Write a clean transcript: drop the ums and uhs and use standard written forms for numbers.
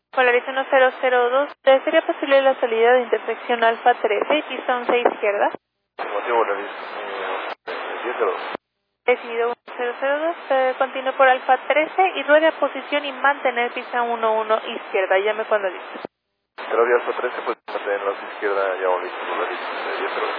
Polariza 1002. ¿Sería posible la salida de intersección alfa 13, pista 11 izquierda? Motivo Polariza 1002. Decidido 1002. Continúe por alfa 13 y ruede a posición y mantener pista 11 izquierda. Llame cuando listo. Pero de alfa 13, pues mantenernos izquierda, ya listo, Polariza 1002.